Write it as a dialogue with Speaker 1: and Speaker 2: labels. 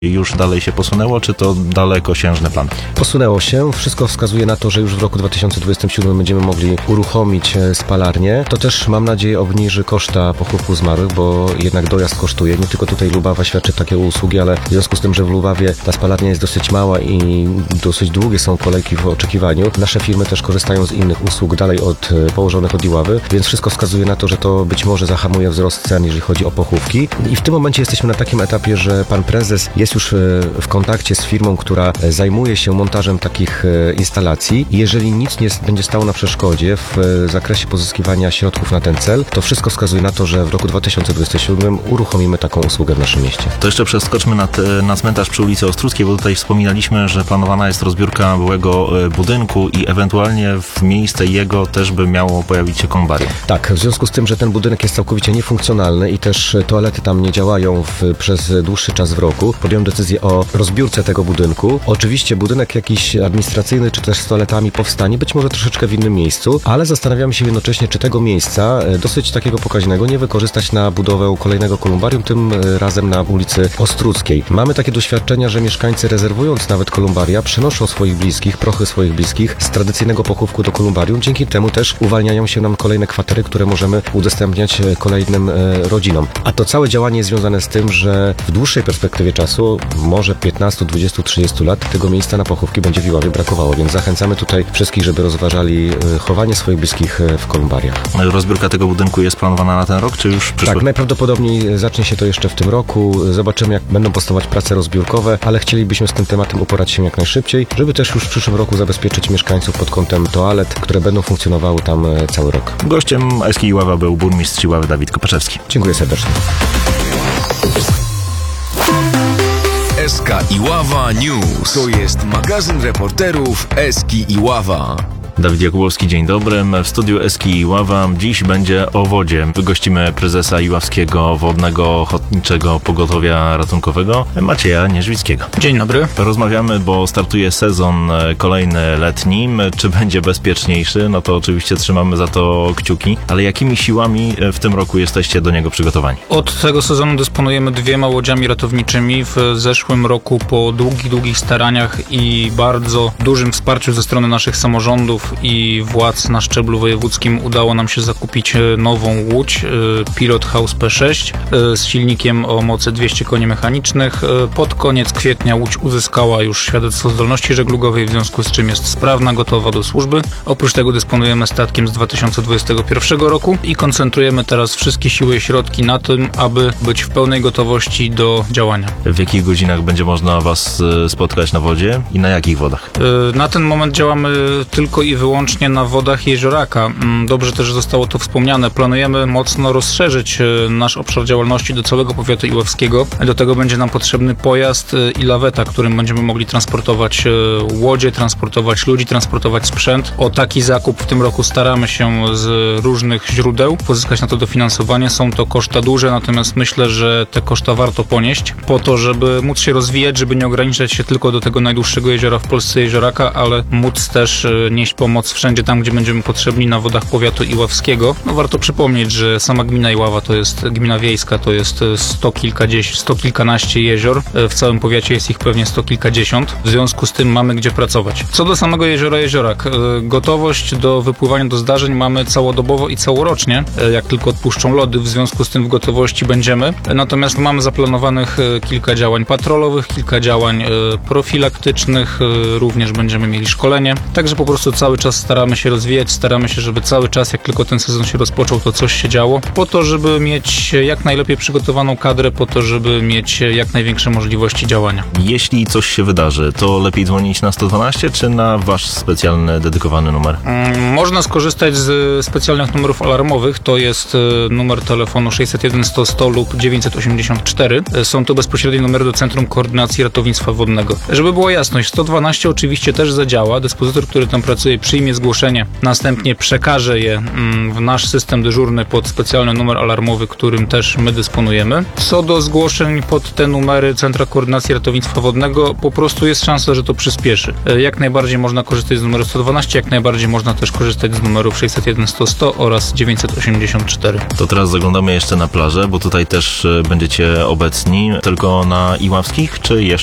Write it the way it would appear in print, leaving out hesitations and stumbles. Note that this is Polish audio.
Speaker 1: Już dalej się posunęło, czy to dalekosiężny plan?
Speaker 2: Posunęło się. Wszystko wskazuje na to, że już w roku 2027 będziemy mogli uruchomić spalarnię. To też, mam nadzieję, obniży koszta pochówku zmarłych, bo jednak dojazd kosztuje. Nie tylko tutaj Lubawa świadczy takie usługi, ale w związku z tym, że w Lubawie ta spalarnia jest dosyć mała i dosyć długie są kolejki w oczekiwaniu, nasze firmy też korzystają z innych usług dalej położonych od Iławy, więc wszystko wskazuje na to, że to być może zahamuje wzrost cen, jeżeli chodzi o pochówki. I w tym momencie jesteśmy na takim etapie, że pan prezes jest już w kontakcie z firmą, która zajmuje się montażem takich instalacji. Jeżeli nic nie będzie stało na przeszkodzie w zakresie pozyskiwania środków na ten cel, to wszystko wskazuje na to, że w roku 2027 uruchomimy taką usługę w naszym mieście.
Speaker 1: To jeszcze przeskoczmy na cmentarz przy ulicy Ostruckiej, bo tutaj wspominaliśmy, że planowana jest rozbiórka byłego budynku i ewentualnie w miejsce jego też by miało pojawić się kolumbarium.
Speaker 2: Tak, w związku z tym, że ten budynek jest całkowicie niefunkcjonalny i też toalety tam nie działają przez dłuższy czas w roku, podjąłem decyzję o rozbiórce tego budynku. Oczywiście budynek jakiś administracyjny, czy też z toaletami powstanie, być może troszeczkę w innym miejscu, ale zastanawiamy się jednocześnie, czy tego miejsca, dosyć takiego pokaźnego, nie wykorzystać na budowę kolejnego kolumbarium, tym razem na ulicy Ostruckiej. Mamy takie doświadczenia, że mieszkańcy, rezerwując nawet kolumbaria, przenoszą swoich bliskich, prochy swoich bliskich z tradycyjnego pochówku do kolumbarium. Dzięki temu też uwalniają się nam kolejne kwatery, które możemy udostępniać kolejnym rodzinom. A to całe działanie jest związane z tym, że w dłuższej perspektywie czasu, może 15, 20, 30 lat, tego miejsca na pochówki będzie w Iławie brakowało, więc zachęcamy tutaj wszystkich, żeby rozważali chowanie swoich bliskich w kolumbariach.
Speaker 1: Rozbiórka tego budynku jest planowana na ten rok, czy już przyszły?
Speaker 2: Tak, najprawdopodobniej zacznie się to jeszcze w tym roku. Zobaczymy, jak będą postępować prace rozbiórkowe, ale chcielibyśmy z tym tematem uporać się jak najszybciej, żeby też już w przyszłym roku zabezpieczyć mieszkańców pod kątem toalet, które będą funkcjonowały tam cały rok.
Speaker 1: Gościem SK Iława był burmistrz Iławy Dawid Kopaczewski.
Speaker 2: Dziękuję serdecznie.
Speaker 3: SK Iława News. To jest magazyn reporterów SK Iława.
Speaker 1: Dawid Jakubowski, dzień dobry. W studiu SK Iława dziś będzie o wodzie. Gościmy prezesa Iławskiego Wodnego Ochotniczego Pogotowia Ratunkowego Macieja Nierzwickiego.
Speaker 4: Dzień dobry.
Speaker 1: Rozmawiamy, bo startuje sezon kolejny letni. Czy będzie bezpieczniejszy? No to oczywiście trzymamy za to kciuki. Ale jakimi siłami w tym roku jesteście do niego przygotowani?
Speaker 4: Od tego sezonu dysponujemy 2 łodziami ratowniczymi. W zeszłym roku po długich staraniach i bardzo dużym wsparciu ze strony naszych samorządów i władz na szczeblu wojewódzkim udało nam się zakupić nową łódź Pilot House P6 z silnikiem o mocy 200 koni mechanicznych. Pod koniec kwietnia łódź uzyskała już świadectwo zdolności żeglugowej, w związku z czym jest sprawna, gotowa do służby. Oprócz tego dysponujemy statkiem z 2021 roku i koncentrujemy teraz wszystkie siły i środki na tym, aby być w pełnej gotowości do działania.
Speaker 1: W jakich godzinach będzie można Was spotkać na wodzie i na jakich wodach?
Speaker 4: Na ten moment działamy tylko i wyłącznie na wodach jezioraka. Dobrze też zostało to wspomniane. Planujemy mocno rozszerzyć nasz obszar działalności do całego powiatu iławskiego. Do tego będzie nam potrzebny pojazd i laweta, którym będziemy mogli transportować łodzie, transportować ludzi, transportować sprzęt. O taki zakup w tym roku staramy się z różnych źródeł pozyskać na to dofinansowanie. Są to koszta duże, natomiast myślę, że te koszta warto ponieść po to, żeby móc się rozwijać, żeby nie ograniczać się tylko do tego najdłuższego jeziora w Polsce, jezioraka, ale móc też nieść pomoc wszędzie tam, gdzie będziemy potrzebni na wodach powiatu iławskiego. No warto przypomnieć, że sama gmina Iława to jest gmina wiejska, to jest 100 kilkanaście jezior. W całym powiacie jest ich pewnie 100 kilkadziesiąt. W związku z tym mamy gdzie pracować. Co do samego jeziora Jeziorak, gotowość do wypływania do zdarzeń mamy całodobowo i całorocznie, jak tylko odpuszczą lody, w związku z tym w gotowości będziemy. Natomiast mamy zaplanowanych kilka działań patrolowych, kilka działań profilaktycznych, również będziemy mieli szkolenie. Także po prostu cały czas staramy się rozwijać, staramy się, żeby cały czas, jak tylko ten sezon się rozpoczął, to coś się działo, po to, żeby mieć jak najlepiej przygotowaną kadrę, po to, żeby mieć jak największe możliwości działania.
Speaker 1: Jeśli coś się wydarzy, to lepiej dzwonić na 112 czy na Wasz specjalny, dedykowany numer?
Speaker 4: Można skorzystać z specjalnych numerów alarmowych, to jest numer telefonu 601 100 100 lub 984. Są to bezpośrednie numery do Centrum Koordynacji Ratownictwa Wodnego. Żeby była jasność, 112 oczywiście też zadziała, dyspozytor, który tam pracuje, przyjmie zgłoszenie, następnie przekaże je w nasz system dyżurny pod specjalny numer alarmowy, którym też my dysponujemy. Co do zgłoszeń pod te numery Centra Koordynacji Ratownictwa Wodnego, po prostu jest szansa, że to przyspieszy. Jak najbardziej można korzystać z numeru 112, jak najbardziej można też korzystać z numerów 601 100 100 oraz 984.
Speaker 1: To teraz zaglądamy jeszcze na plażę, bo tutaj też będziecie obecni tylko na Iławskich, czy jeszcze